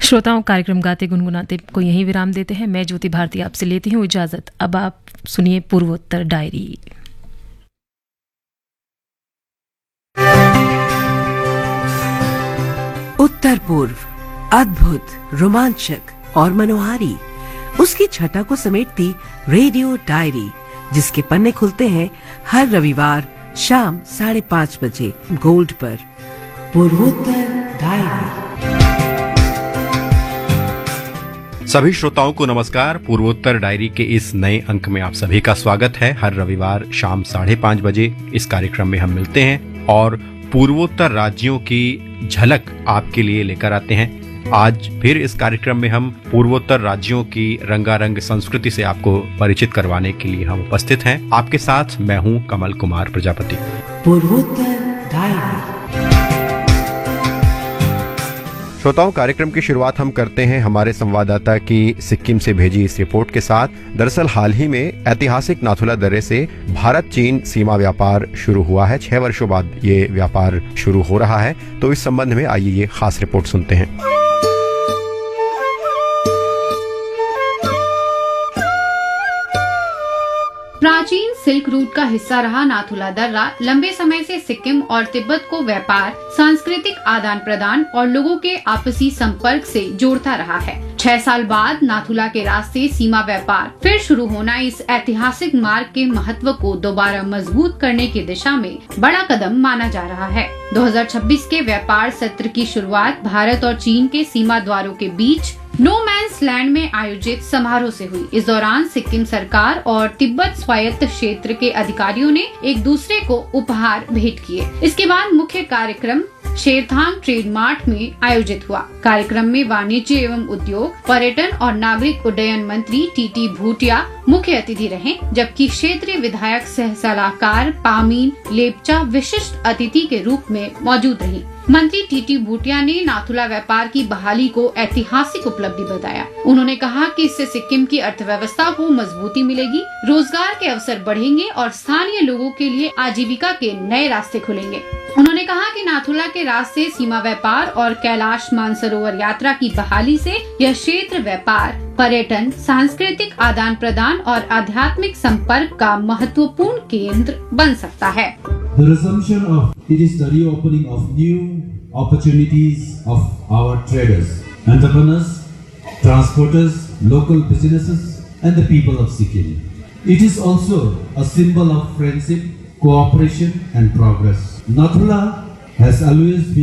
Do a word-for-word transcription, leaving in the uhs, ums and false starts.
श्रोताओं, कार्यक्रम गाते गुनगुनाते को यहीं विराम देते हैं। मैं ज्योति भारती आपसे लेती हूँ इजाजत। अब आप सुनिए पूर्वोत्तर डायरी। उत्तर पूर्व अद्भुत, रोमांचक और मनोहारी, उसकी छटा को समेटती रेडियो डायरी, जिसके पन्ने खुलते हैं हर रविवार शाम साढ़े पाँच बजे गोल्ड पर। पूर्वोत्तर डायरी। सभी श्रोताओं को नमस्कार। पूर्वोत्तर डायरी के इस नए अंक में आप सभी का स्वागत है। हर रविवार शाम साढ़े पाँच बजे इस कार्यक्रम में हम मिलते हैं और पूर्वोत्तर राज्यों की झलक आपके लिए लेकर आते हैं। आज फिर इस कार्यक्रम में हम पूर्वोत्तर राज्यों की रंगारंग संस्कृति से आपको परिचित करवाने के लिए हम उपस्थित हैं। आपके साथ मैं हूं कमल कुमार प्रजापति। पूर्वोत्तर डायरी। श्रोताओं, कार्यक्रम की शुरुआत हम करते हैं हमारे संवाददाता की सिक्किम से भेजी इस रिपोर्ट के साथ। दरअसल हाल ही में ऐतिहासिक नाथुला दर्रे से भारत चीन सीमा व्यापार शुरू हुआ है। छह वर्षों बाद ये व्यापार शुरू हो रहा है, तो इस संबंध में आइए ये खास रिपोर्ट सुनते हैं। प्राचीन सिल्क रूट का हिस्सा रहा नाथुला दर्रा लंबे समय से सिक्किम और तिब्बत को व्यापार, सांस्कृतिक आदान प्रदान और लोगों के आपसी संपर्क से जोड़ता रहा है। छह साल बाद नाथुला के रास्ते सीमा व्यापार फिर शुरू होना इस ऐतिहासिक मार्ग के महत्व को दोबारा मजबूत करने की दिशा में बड़ा कदम माना जा रहा है। दो हज़ार छब्बीस के व्यापार सत्र की शुरुआत भारत और चीन के सीमा द्वारों के बीच नो मैंस लैंड में आयोजित समारोह से हुई। इस दौरान सिक्किम सरकार और तिब्बत स्वायत्त क्षेत्र के अधिकारियों ने एक दूसरे को उपहार भेंट किए। इसके बाद मुख्य कार्यक्रम शेरथांग ट्रेड मार्ट में आयोजित हुआ। कार्यक्रम में वाणिज्य एवं उद्योग, पर्यटन और नागरिक उड्डयन मंत्री टीटी भूटिया मुख्य अतिथि रहे, जबकि क्षेत्रीय विधायक सह सलाहकार पामीन लेपचा विशिष्ट अतिथि के रूप में मौजूद रही। मंत्री टीटी भूटिया ने नाथुला व्यापार की बहाली को ऐतिहासिक उपलब्धि बताया। उन्होंने कहा कि इससे सिक्किम की अर्थव्यवस्था को मजबूती मिलेगी, रोजगार के अवसर बढ़ेंगे और स्थानीय लोगों के लिए आजीविका के नए रास्ते खुलेंगे। उन्होंने कहा कि नाथुला के रास्ते सीमा व्यापार और कैलाश मानसरोवर यात्रा की बहाली से यह क्षेत्र व्यापार, पर्यटन, सांस्कृतिक आदान प्रदान और आध्यात्मिक संपर्क का महत्वपूर्ण केंद्र बन सकता है। The resumption of it is the reopening of new opportunities of our traders, entrepreneurs, transporters, local businesses, and the people of Sikkim. It is also a symbol of friendship, cooperation, and progress. Nathula has always been